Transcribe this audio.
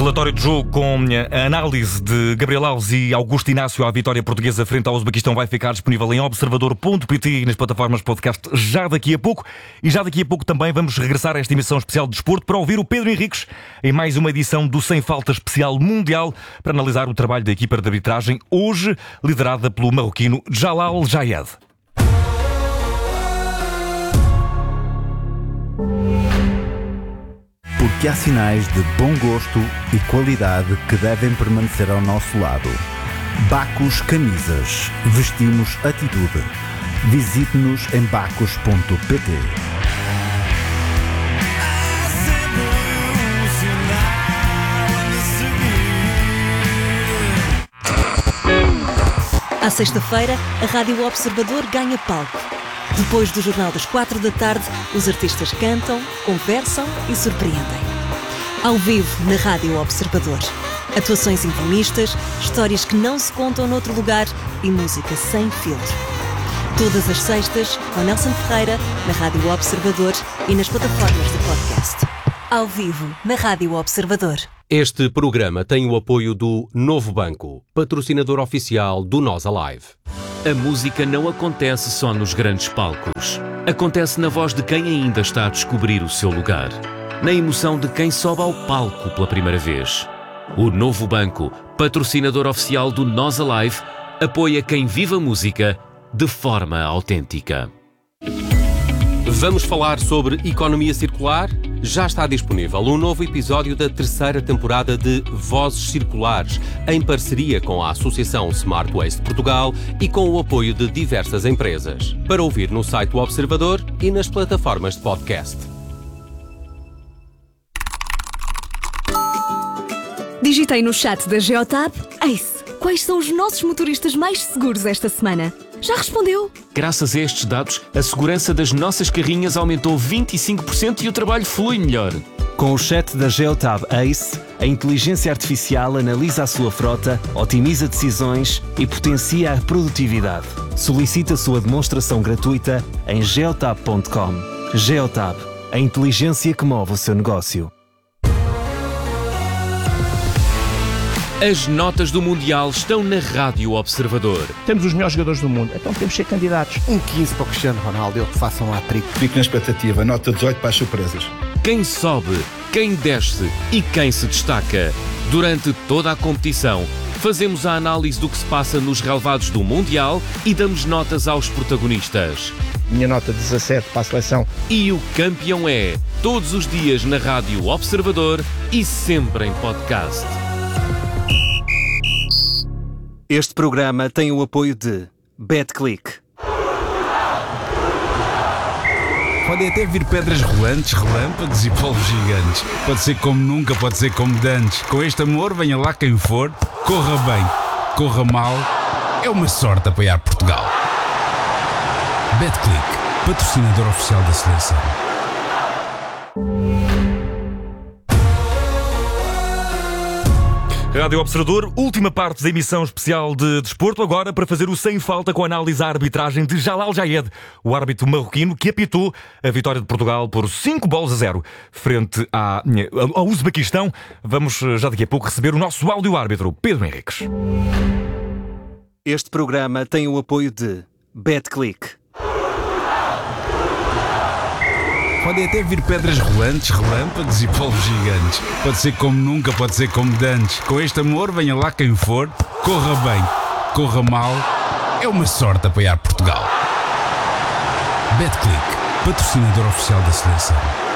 Relatório de jogo com a análise de Gabriel Alves e Augusto Inácio à vitória portuguesa frente ao Uzbequistão vai ficar disponível em observador.pt e nas plataformas podcast já daqui a pouco. E já daqui a pouco também vamos regressar a esta emissão especial de desporto para ouvir o Pedro Henriques em mais uma edição do Sem Falta Especial Mundial para analisar o trabalho da equipa de arbitragem, hoje liderada pelo marroquino Jalal Jayed. Porque há sinais de bom gosto e qualidade que devem permanecer ao nosso lado. Bacus Camisas. Vestimos atitude. Visite-nos em bacus.pt. À sexta-feira, a Rádio Observador ganha palco. Depois do Jornal das 4 da tarde, os artistas cantam, conversam e surpreendem. Ao vivo, na Rádio Observador. Atuações intimistas, histórias que não se contam noutro lugar e música sem filtro. Todas as sextas, com Nelson Ferreira, na Rádio Observador e nas plataformas de podcast. Ao vivo, na Rádio Observador. Este programa tem o apoio do Novo Banco, patrocinador oficial do Nós Alive. A música não acontece só nos grandes palcos. Acontece na voz de quem ainda está a descobrir o seu lugar. Na emoção de quem sobe ao palco pela primeira vez. O Novo Banco, patrocinador oficial do Nós Alive, apoia quem vive a música de forma autêntica. Vamos falar sobre economia circular? Já está disponível um novo episódio da terceira temporada de Vozes Circulares, em parceria com a Associação Smart Waste Portugal e com o apoio de diversas empresas. Para ouvir no site do Observador e nas plataformas de podcast. Digitei no chat da Geotab: Ace, quais são os nossos motoristas mais seguros esta semana? Já respondeu? Graças a estes dados, a segurança das nossas carrinhas aumentou 25% e o trabalho flui melhor. Com o chat da Geotab Ace, a inteligência artificial analisa a sua frota, otimiza decisões e potencia a produtividade. Solicite a sua demonstração gratuita em geotab.com. Geotab, a inteligência que move o seu negócio. As notas do Mundial estão na Rádio Observador. Temos os melhores jogadores do mundo, então temos que ser candidatos. 15 para o Cristiano Ronaldo, ele que faça um hat-trick. Fico na expectativa, nota 18 para as surpresas. Quem sobe, quem desce e quem se destaca. Durante toda a competição, fazemos a análise do que se passa nos relevados do Mundial e damos notas aos protagonistas. Minha nota 17 para a seleção. E o campeão é, todos os dias na Rádio Observador e sempre em podcast. Este programa tem o apoio de BetClick. Podem até vir pedras rolantes, relâmpagos e polvos gigantes. Pode ser como nunca, pode ser como dantes. Com este amor, venha lá quem for. Corra bem, corra mal. É uma sorte apoiar Portugal. BetClick, patrocinador oficial da seleção. Rádio Observador, última parte da emissão especial de desporto, agora para fazer o Sem Falta com a análise à arbitragem de Jalal Jayed, o árbitro marroquino que apitou a vitória de Portugal por 5-0 frente ao Uzbequistão. Vamos já daqui a pouco receber o nosso áudio-árbitro, Pedro Henriques. Este programa tem o apoio de BetClick. Podem até vir pedras rolantes, relâmpagos e polvos gigantes. Pode ser como nunca, pode ser como dantes. Com este amor, venha lá quem for. Corra bem, corra mal. É uma sorte apoiar Portugal. BetClick, patrocinador oficial da seleção.